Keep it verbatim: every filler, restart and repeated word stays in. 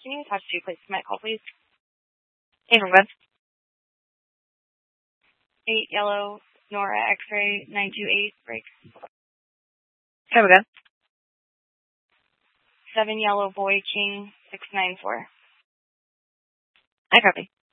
can you attach two plates to my call, please? Hey, from good. Eight yellow Nora X-ray nine two eight break. Hey, we're good. Seven yellow boy king six nine four. I copy.